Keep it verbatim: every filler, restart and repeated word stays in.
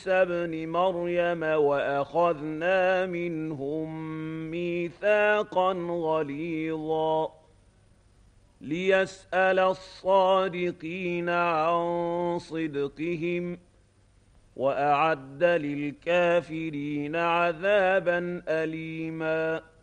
ابن مريم وأخذنا منهم ميثاقا غليظا ليسأل الصادقين عن صدقهم وأعد للكافرين عذابا أليما